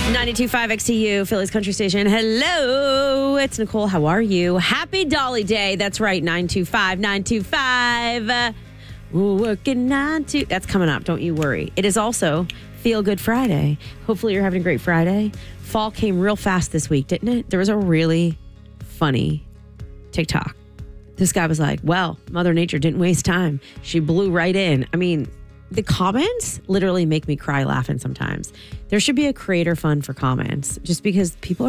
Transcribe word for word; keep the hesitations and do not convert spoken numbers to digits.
ninety-two point five X T U, Philly's Country Station. Hello, it's Nicole. How are you? Happy Dolly Day. That's right, nine two five, nine two five. Uh, working nine two. That's coming up, don't you worry. It is also Feel Good Friday. Hopefully you're having a great Friday. Fall came real fast this week, didn't it? There was a really funny TikTok. This guy was like, well, Mother Nature didn't waste time. She blew right in. I mean, the comments literally make me cry laughing sometimes. There should be a creator fund for comments just because people are